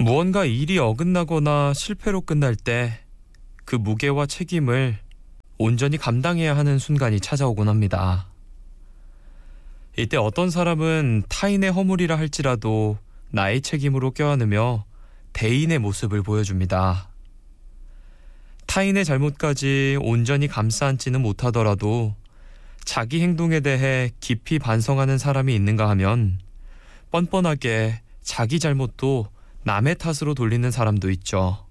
무언가 일이 어긋나거나 실패로 끝날 때 그 무게와 책임을 온전히 감당해야 하는 순간이 찾아오곤 합니다. 이때 어떤 사람은 타인의 허물이라 할지라도 나의 책임으로 껴안으며 대인의 모습을 보여줍니다. 타인의 잘못까지 온전히 감싸 안지는 못하더라도 자기 행동에 대해 깊이 반성하는 사람이 있는가 하면 뻔뻔하게 자기 잘못도 남의 탓으로 돌리는 사람도 있죠.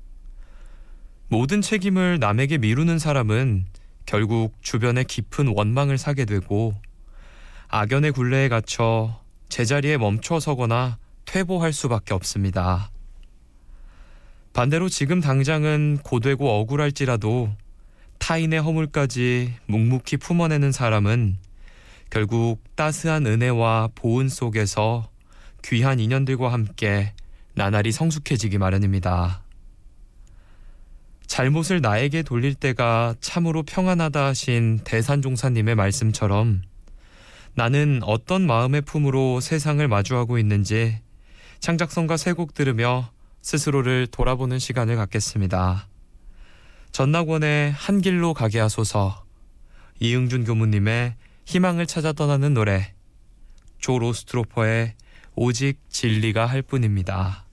모든 책임을 남에게 미루는 사람은 결국 주변에 깊은 원망을 사게 되고 악연의 굴레에 갇혀 제자리에 멈춰서거나 퇴보할 수밖에 없습니다. 반대로 지금 당장은 고되고 억울할지라도 타인의 허물까지 묵묵히 품어내는 사람은 결국 따스한 은혜와 보은 속에서 귀한 인연들과 함께 나날이 성숙해지기 마련입니다. 잘못을 나에게 돌릴 때가 참으로 평안하다 하신 대산종사님의 말씀처럼 나는 어떤 마음의 품으로 세상을 마주하고 있는지 창작성가 세 곡 들으며 스스로를 돌아보는 시간을 갖겠습니다. 전낙원의 한 길로 가게 하소서, 이응준 교무님의 희망을 찾아 떠나는 노래, 조 로스트로퍼의 오직 진리가 할 뿐입니다.